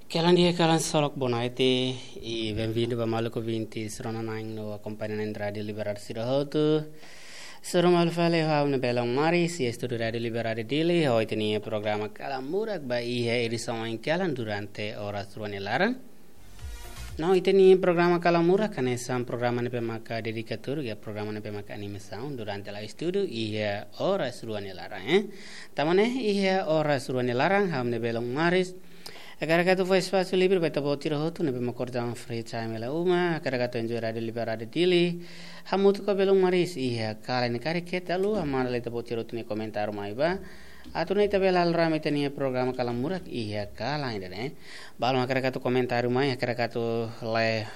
Kailan dia kailan solok bonaite e benvindo ba maluco vinti srona nang no acompanha na Radio Liberar Sirahotu. Soro mal fale ha una bela mari si studio Radio Liberar Dili hoy tenia programa kala murak ba e edição em kailan durante horas ruane larang. No iteni programa kala murak kanesa programa ne pemaka dedicatur ya programa ne pemaka animação durante la studio e horas ruane larang tamane e horas ruane larang ha una bela maris. Agora tu foi espaço livre vai tabo tiro hotu ne bema cordan free time la uma agora tu enjoy Radio Liberar Dili hamutu ko belong maris iya kala ne kare keta lu amala le tabo tiro tu ne komentar mai ba atu ne tabela al rame tenia programa kala murak iya kala inde ne balo agora tu komentar mai agora tu le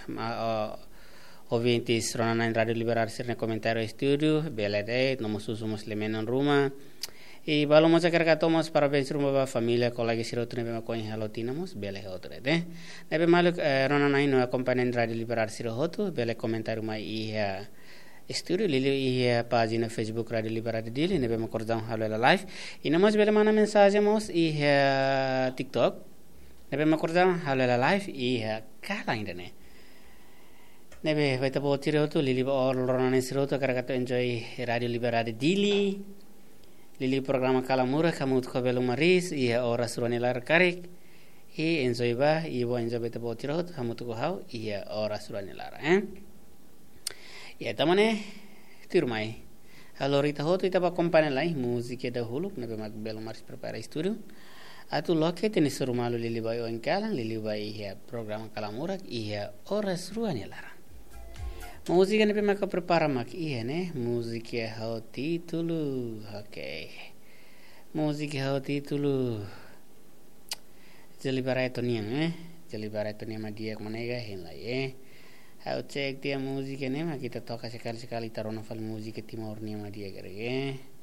ouvintes rona na Radio Liberar Sir ne comentário studio belede no mususu muslimen en Roma. E balo mo sa tomos parabéns rumah ba família colega siroto nebe ma koin halo tinamos bele hoto de nebe maluk rona nai no acompanhando Radio Liberar Sirohoto bele comentário mai studio lili página Facebook Radio Liberar Dili nebe ma cordão halo la live e namos bele mana mensagem mos TikTok nebe ma cordão halo la live kala ainda ne nebe vai tabo tiroto lili ba or rona nai siroto karagato enjoy Radio Liberar Dili Lili programa kala mura kamu tu kabelo maris iya ora suruanilar karik i enjoy ba i bo enjoy beta bo tirot kamu tu hau iya ora suruanilar ya tamane tirmai halo rita hotu ita ba kompane lai musike dahulu nabe mag belo maris prepara studio atu loke teni surumalu lili ba en kalang lili ba iya programa kala mura iya ora suruanilar Música ne pema ka prepara mak iya ne música hau título música hau título jeli barai toniang jeli barai toniang ma dia manega hin la hau cek dia música ne ma kita toka sekali-sekali taruh novel música timur ni ma dia gere